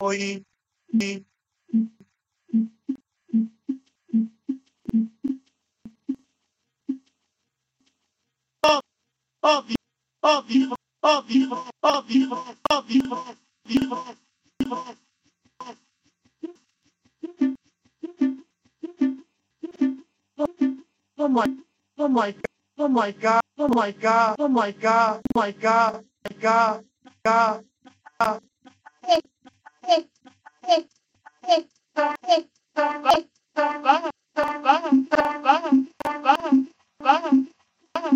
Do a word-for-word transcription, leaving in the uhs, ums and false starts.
boy. Oh, oh, oh, oh, oh, oh, oh, oh, oh, oh my, oh my, oh my God, oh my God, oh my God, oh my God, oh my God, God.